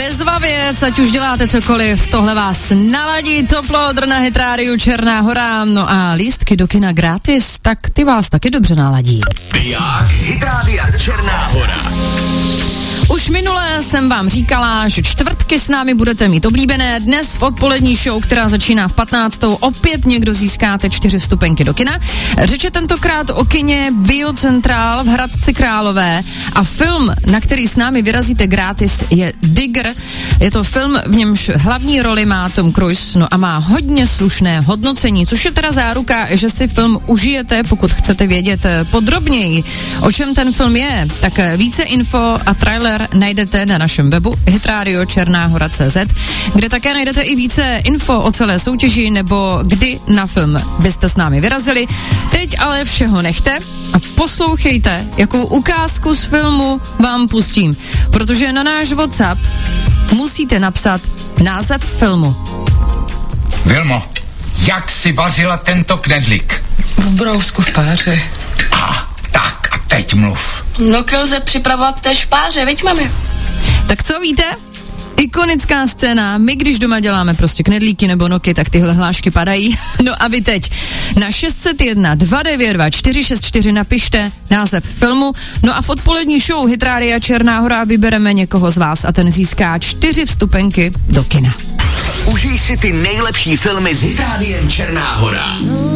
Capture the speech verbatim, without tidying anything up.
Bezva věc, ať už děláte cokoliv, tohle vás naladí Top Loader na Hit Radio Černá Hora. No a lístky do kina gratis, tak ty vás taky dobře naladí. Biják, Hit Radio Černá Hora. Už minule jsem vám říkala, že čtvrtky s námi budete mít oblíbené. Dnes v odpolední show, která začíná v patnáctou, opět někdo získáte čtyři vstupenky do kina. Řeč je tentokrát o kině Biocentrál v Hradci Králové a film, na který s námi vyrazíte gratis, je Digger. Je to film, v němž hlavní roli má Tom Cruise, no a má hodně slušné hodnocení, což je teda záruka, že si film užijete. Pokud chcete vědět podrobněji, o čem ten film je, tak více info a trailer najdete na našem webu hitradio černá hora tečka cz, kde také najdete i více info o celé soutěži nebo kdy na film byste s námi vyrazili. Teď ale všeho nechte a poslouchejte, jakou ukázku z filmu vám pustím, protože na náš WhatsApp musíte napsat název filmu. Vilmo, jak si vařila tento knedlík? V brousku v páře. A, tak a teď mluv. No, lze připravovat té špáře, veď mami. Tak co víte? Ikonická scéna, my když doma děláme prostě knedlíky nebo noky, tak tyhle hlášky padají. No a vy teď na šest set jedna dva devět dva čtyři šest čtyři napište název filmu. No a v odpolední show Hit Rádia Černá Hora vybereme někoho z vás a ten získá čtyři vstupenky do kina. Užij si ty nejlepší filmy s Hit Rádiem Černá Hora.